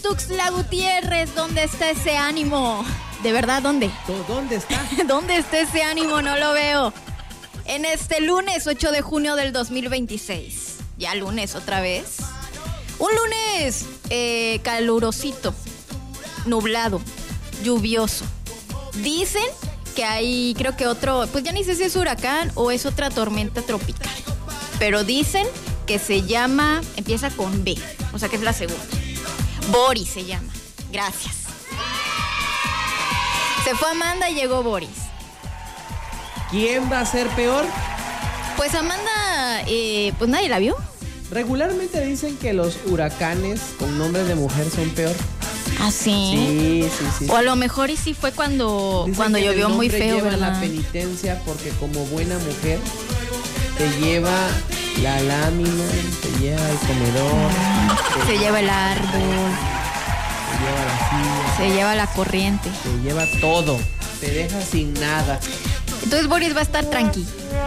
Tuxtla Gutiérrez, ¿dónde está ese ánimo? ¿De verdad dónde? ¿Dónde está? ¿Dónde está ese ánimo? No lo veo. En este lunes 8 de junio del 2026. Ya lunes otra vez. Un lunes calurosito, nublado, lluvioso. Dicen que hay, creo que otro, pues ya ni sé si es huracán o es otra tormenta tropical. Pero dicen que se llama, empieza con B, o sea que es la segunda. Boris se llama. Gracias. Se fue Amanda y llegó Boris. ¿Quién va a ser peor? Pues Amanda, pues nadie la vio. Regularmente dicen que los huracanes con nombre de mujer son peor. ¿Ah, sí? Sí. O a lo mejor y sí fue cuando llovió muy feo, lleva ¿verdad? la penitencia porque como buena mujer te lleva la lámina, te lleva el comedor, se lleva el árbol, te lleva la silla, se lleva la corriente. te lleva todo, te deja sin nada. Entonces Boris va a estar tranqui.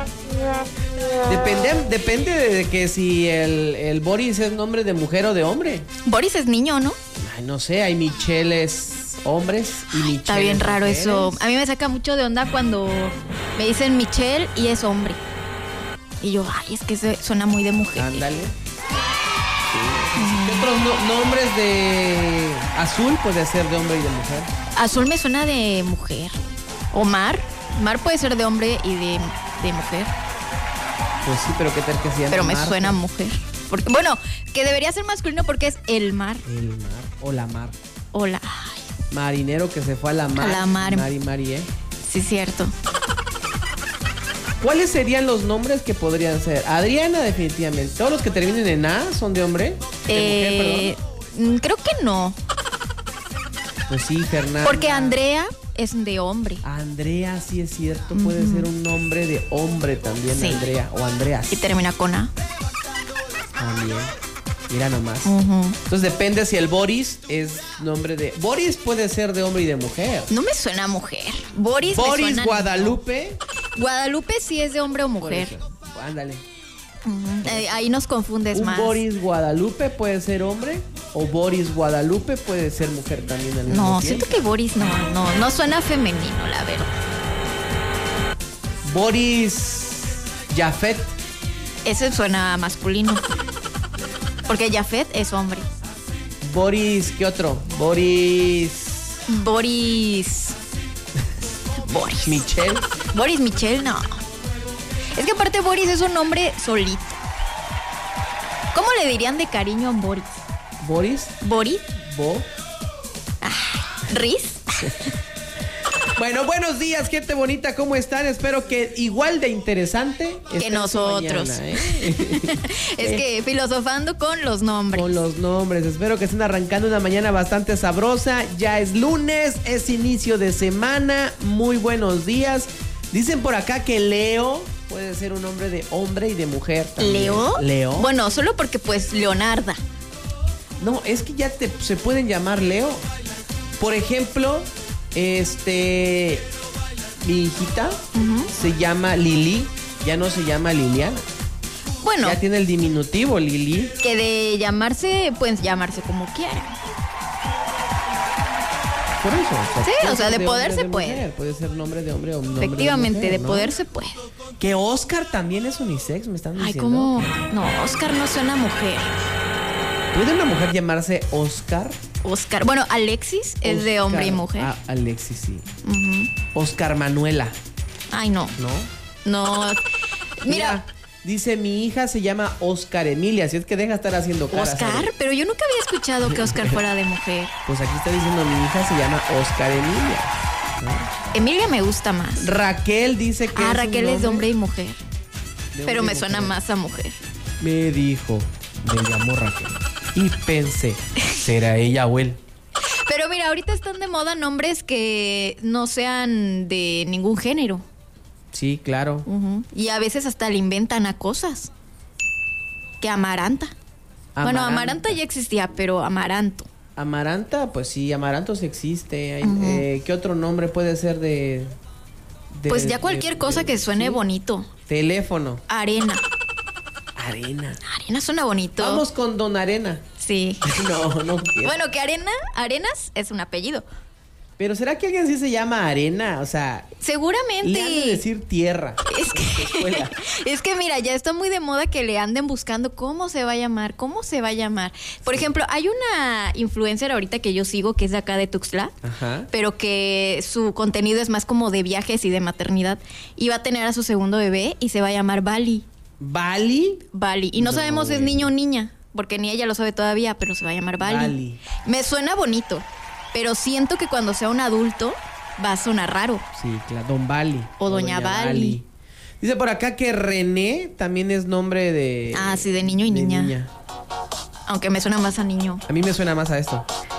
Depende de que si el Boris es nombre de mujer o de hombre. Boris es niño, ¿no? Ay, no sé, hay Micheles hombres y Micheles Está bien raro mujeres. eso. A mí me saca mucho de onda cuando me dicen Michelle y es hombre. Y yo, ay, es que suena muy de mujer. Ándale. Sí. ¿Qué otros nombres de Azul puede ser de hombre y de mujer? Azul me suena de mujer. O Mar. Mar puede ser de hombre y de mujer. Pues sí, pero qué tal que se llama Pero me Mar, suena mujer. Porque, bueno, que debería ser masculino porque es el mar. El mar o la mar. O la... Ay, Marinero que se fue a la mar. A la mar. Mari, ¿eh? sí, cierto. ¿Cuáles serían los nombres que podrían ser? Adriana, definitivamente. ¿Todos los que terminen en A son de hombre? ¿De mujer, perdón? Creo que no. Pues sí, Fernanda. Porque Andrea es de hombre. Andrea, sí es cierto. Puede ser un nombre de hombre también, Sí. Andrea. O Andreas. Y termina con A. También. Mira nomás. Uh-huh. Entonces depende si el Boris es nombre de... Boris puede ser de hombre y de mujer. No me suena mujer. Boris me Boris suena Guadalupe. niño. Guadalupe sí es de hombre o mujer. Por eso. Ándale. Ahí nos confundes Un más. Boris Guadalupe puede ser hombre o Boris Guadalupe puede ser mujer también al mismo No, tiempo. siento que Boris no suena femenino, la verdad. Boris Jafet. Ese suena masculino. Porque Jafet es hombre. Boris, ¿qué otro? Boris Boris Michelle. Boris Michel, no. Es que aparte Boris es un nombre solito. ¿Cómo le dirían de cariño a Boris? Boris ¿Boris? Bo. ¿Riz? Bueno, buenos días, gente bonita, ¿cómo están? Espero que igual de interesante Que estén nosotros. su mañana, ¿eh? Es que filosofando con los nombres. Con los nombres, espero que estén arrancando una mañana bastante sabrosa. Ya es lunes, es inicio de semana. Muy buenos días. Dicen por acá que Leo puede ser un nombre de hombre y de mujer también. ¿Leo? Leo. Bueno, solo porque pues Leonarda. No, es que ya se pueden llamar Leo. Por ejemplo, mi hijita se llama Lili, ya no se llama Liliana. Bueno, Ya tiene el diminutivo, Lili. que de llamarse, pues llamarse como quiera. Por eso. Sí, puede o sea, ser de poder hombre, se de puede. mujer, puede ser nombre de hombre o nombre Efectivamente, de mujer, de ¿no? poder se puede. Que Oscar también es unisex, me están Ay, diciendo. ¿cómo? No, Oscar no suena mujer. ¿Puede una mujer llamarse Oscar? Oscar. Bueno, Alexis es de hombre y mujer. Ah, Alexis, sí. Ujú. Oscar Manuela, Ay, no. ¿no? No. Mira, dice mi hija se llama Oscar Emilia, así es que deja estar haciendo caras. Oscar, pero yo nunca había escuchado que Oscar fuera de mujer. Pues aquí está diciendo mi hija se llama Oscar Emilia, ¿no? Emilia me gusta más. Raquel dice que Raquel es de hombre y mujer. de Pero hombre me y suena mujer. más a mujer. Me dijo, me llamó Raquel y pensé, ¿será ella o él? Pero mira, ahorita están de moda nombres que no sean de ningún género. Sí, claro. Ujú. Y a veces hasta le inventan a cosas. Que Amaranta. Bueno, Amaranta ya existía, pero Amaranto. Amaranta, pues sí, Amaranto sí existe. ¿Qué otro nombre puede ser de Pues ya cualquier cosa que suene ¿sí? bonito. Teléfono. Arena. Arena. Arena suena bonito. Vamos con Don Arena. Sí. No quiero. Bueno, que Arenas es un apellido. Pero ¿será que alguien sí se llama Arena? O sea, Seguramente. le han de decir tierra. Es que mira, ya está muy de moda que le anden buscando cómo se va a llamar. Por ejemplo, hay una influencer ahorita que yo sigo que es de acá de Tuxtla, Ajá. pero que su contenido es más como de viajes y de maternidad. Y va a tener a su segundo bebé y se va a llamar Bali. ¿Bali? Bali. Y no sabemos si es niño o niña, porque ni ella lo sabe todavía, pero se va a llamar Bali. Me suena bonito, pero siento que cuando sea un adulto va a sonar raro. Sí, claro, Don Bali. O Doña Bali. Dice por acá que René también es nombre de... Ah, sí, de niño y niña. Aunque me suena más a niño. A mí me suena más a esto.